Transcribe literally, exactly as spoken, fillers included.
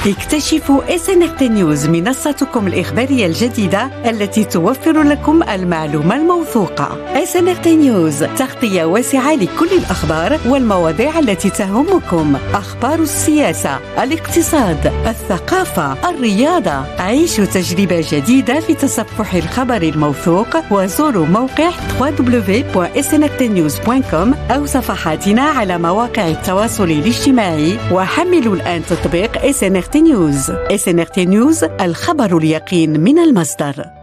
اكتشفوا إس إن إر تي نيوز، منصتكم الإخبارية الجديدة التي توفر لكم المعلومة الموثوقة. إس إن إر تي نيوز، تغطية واسعة لكل الأخبار والمواضيع التي تهمكم، أخبار السياسة، الاقتصاد، الثقافة، الرياضة. عيشوا تجربة جديدة في تصفح الخبر الموثوق، وزوروا موقع دبليو دبليو دبليو دوت إس إن إر تي نيوز دوت كوم أو صفحاتنا على مواقع التواصل الاجتماعي، وحملوا الآن تطبيق إس إن إر تي نيوز. إس إن إر تي نيوز، الخبر اليقين من المصدر.